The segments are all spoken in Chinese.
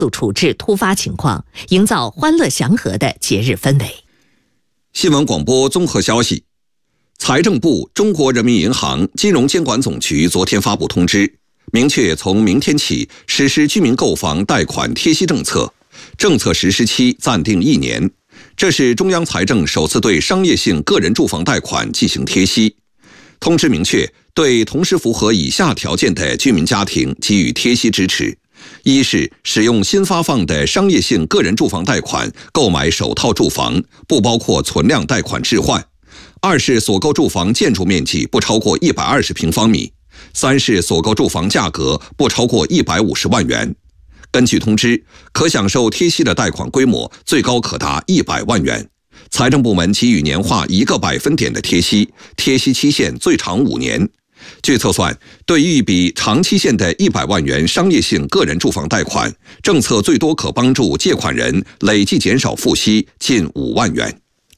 处置突发情况，营造欢乐祥和的节日氛围。 新闻广播综合消息，财政部、中国人民银行、金融监管总局昨天发布通知，明确从明天起实施居民购房贷款贴息政策，政策实施期暂定1年。这是中央财政首次对商业性个人住房贷款进行贴息。通知明确，对同时符合以下条件的居民家庭给予贴息支持：一是使用新发放的商业性个人住房贷款购买首套住房，不包括存量贷款置换；二是所购住房建筑面积不超过120平方米；三是所购住房价格不超过150万元。根据通知，可享受贴息的贷款规模最高可达100万元。财政部门给予年化1个百分点的贴息，贴息期限最长5年。据测算，对于一笔长期限的100万元商业性个人住房贷款，政策最多可帮助借款人累计减少付息近5万元。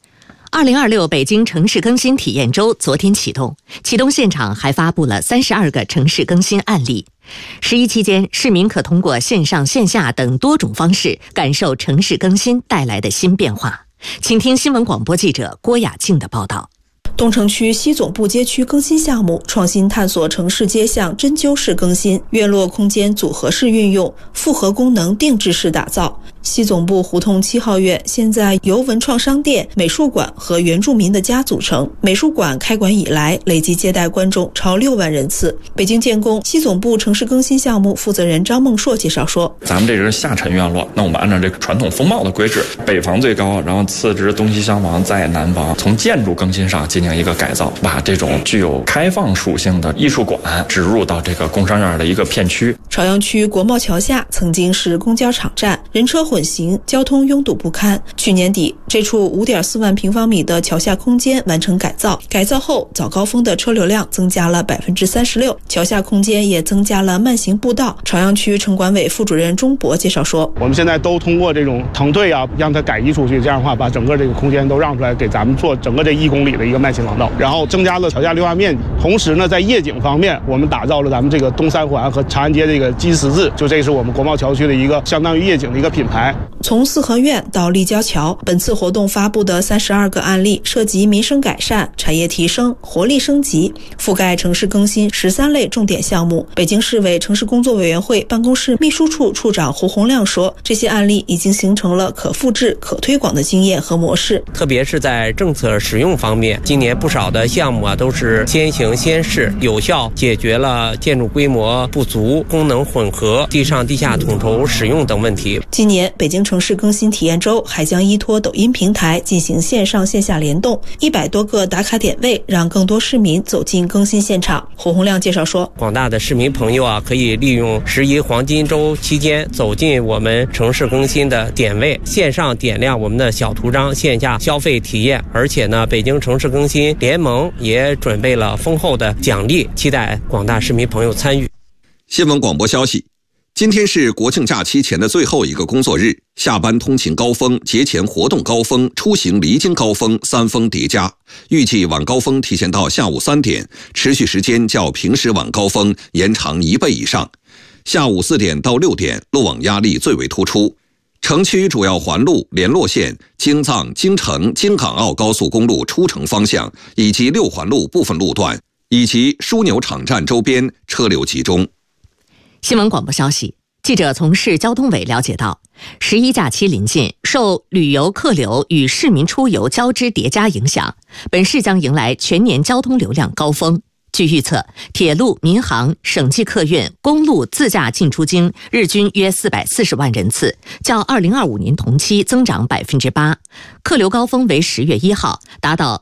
2026北京城市更新体验周昨天启动现场还发布了32个城市更新案例。11期间，市民可通过线上线下等多种方式感受城市更新带来的新变化。请听新闻广播记者郭雅静的报道。 东城区西总部街区更新项目创新探索城市街巷针灸式更新，院落空间组合式运用，复合功能定制式打造。西总部胡同7号院现在由文创商店、美术馆和原住民的家组成。美术馆开馆以来，累计接待观众超6万人次。北京建工西总部城市更新项目负责人张梦硕介绍说：“ 咱们这是下沉院落，那我们按照这个传统风貌的规制，北房最高，然后次之东西厢房，再南房，从建筑更新上进行一个改造，把这种具有开放属性的艺术馆植入到这个工商院的一个片区。” 朝阳区国贸桥下曾经是公交场站，人车混行，交通拥堵不堪。去年底，这处5.4万平方米的桥下空间完成改造，改造后早高峰的车流量增加了36%，桥下空间也增加了慢行步道。朝阳区城管委副主任钟博介绍说：“ 我们现在都通过这种腾退啊，让它改移出去，这样的话把整个这个空间都让出来，给咱们做整个这1公里的一个慢行廊道，然后增加了桥下绿化面积。同时呢，在夜景方面，我们打造了咱们这个东三环和长安街这个基十字，就这是我们国贸桥区的一个相当于夜景的一个品牌。” 从四合院到立交桥，本次活动发布的32个案例涉及民生改善、产业提升、活力升级，覆盖城市更新13类重点项目。北京市委城市工作委员会办公室秘书处处长胡洪亮说，这些案例已经形成了可复制、可推广的经验和模式。 特别是在政策使用方面，今年不少的项目都是先行先试，有效解决了建筑规模不足、功能混合、地上地下统筹使用等问题。 今年北京城市更新体验周还将依托抖音平台进行线上线下联动，100多个打卡点位，让更多市民走进更新现场。胡洪亮介绍说， 广大的市民朋友可以利用11黄金周期间走进我们城市更新的点位，线上点亮我们的小图章，线下消费体验。而且呢，北京城市更新联盟也准备了丰厚的奖励，期待广大市民朋友参与。 新闻广播消息，今天是国庆假期前的最后一个工作日，下班通勤高峰、节前活动高峰、出行离京高峰3峰叠加，预计晚高峰提前到下午3点，持续时间较平时晚高峰延长1倍以上。下午4点到6点，路网压力最为突出。城区主要环路、联络线、京藏、京承、京港澳高速公路出城方向以及6环路部分路段以及枢纽场站周边车流集中。 新闻广播消息，记者从市交通委了解到，11假期临近，受旅游客流与市民出游交织叠加影响，本市将迎来全年交通流量高峰。据预测，铁路、民航、省际客运、公路自驾进出京日均约440万人次，较2025年同期增长8%。客流高峰为10月1号，达到